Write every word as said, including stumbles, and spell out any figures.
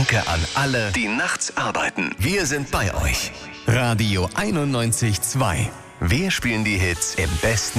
Danke an alle, die nachts arbeiten. Wir sind bei euch. Radio einundneunzig Komma zwei. Wir spielen die Hits im besten